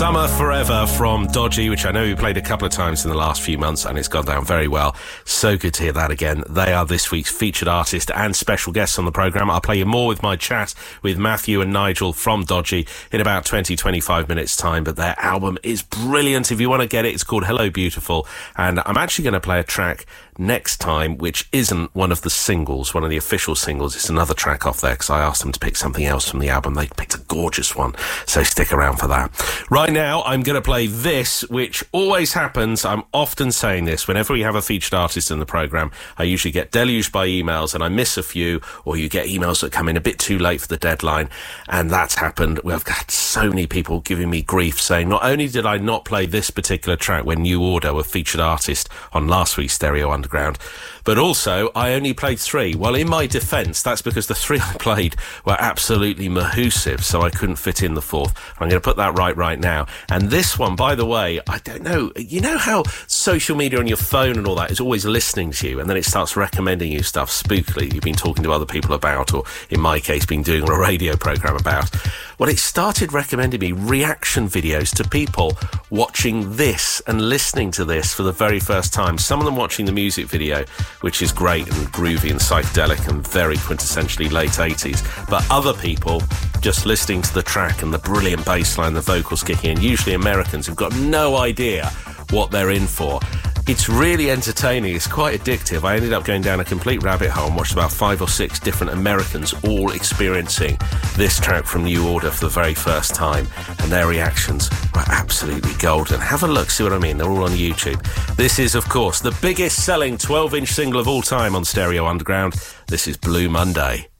Summer Forever from Dodgy, which I know we played a couple of times in the last few months, and it's gone down very well. So good to hear that again. They are this week's featured artist and special guests on the programme. I'll play you more with my chat with Matthew and Nigel from Dodgy in about 20-25 minutes' time, but their album is brilliant. If you want to get it, it's called Hello Beautiful, and I'm actually going to play a track next time which isn't one of the singles, one of the official singles. It's another track off there because I asked them to pick something else from the album. They picked a gorgeous one, so stick around for that. Right now I'm going to play this, which always happens. I'm often saying this whenever we have a featured artist in the programme. I usually get deluged by emails and I miss a few, or you get emails that come in a bit too late for the deadline, and that's happened. We've got so many people giving me grief saying not only did I not play this particular track when New Order were featured artist on last week's Stereo Underground, but also I only played 3. Well, in my defence, that's because the 3 I played were absolutely mahoosive, so I couldn't fit in the 4th. I'm going to put that right now. And this one, by the way, I don't know, you know how social media on your phone and all that is always listening to you, and then it starts recommending you stuff spookily you've been talking to other people about, or in my case been doing a radio programme about. Well, it started recommending me reaction videos to people watching this and listening to this for the very first time. Some of them watching the music video, which is great and groovy and psychedelic and very quintessentially late 80s, but other people just listening to the track and the brilliant bass line, the vocals kicking in, usually Americans who've got no idea what they're in for. It's really entertaining. It's quite addictive. I ended up going down a complete rabbit hole and watched about 5 or 6 different Americans all experiencing this track from New Order for the very first time, and their reactions were absolutely golden. Have a look, see what I mean? They're all on YouTube. This is, of course, the biggest selling 12-inch single of all time on Stereo Underground. This is Blue Monday.